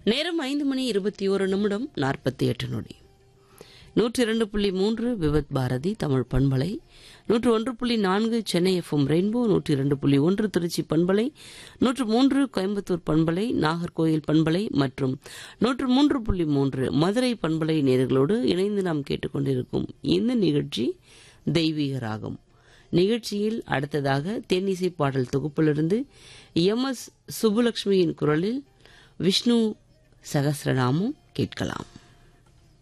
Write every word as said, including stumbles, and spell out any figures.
நேரம் ஐந்து மணி இருபத்தி ஒரு நிமிடம் நாற்பத்தி எட்டு நொடி. நூற்றி இரண்டு புள்ளி மூன்று விவத் பாரதி தமிழ் பண்பலை, நூற்று ஒன்று புள்ளி நான்கு சென்னை எஃப்எம் ரெயின்போ, நூற்றி இரண்டு புள்ளி ஒன்று திருச்சி பண்பலை, நூற்று மூன்று கோயம்புத்தூர் பண்பலை, நாகர்கோயில் பண்பலை மற்றும் நூற்று மூன்று புள்ளி மூன்று மதுரை பண்பலை நேயர்களோடு இணைந்து நாம் கேட்டுக்கொண்டிருக்கும் இந்த நிகழ்ச்சி தெய்வீக ராகம். நிகழ்ச்சியில் அடுத்ததாக தென்னிசை பாடல் தொகுப்பிலிருந்து எம் எஸ் சுப்புலட்சுமியின் குரலில் விஷ்ணு சகஸ்ரநாமம் கேட்கலாம்.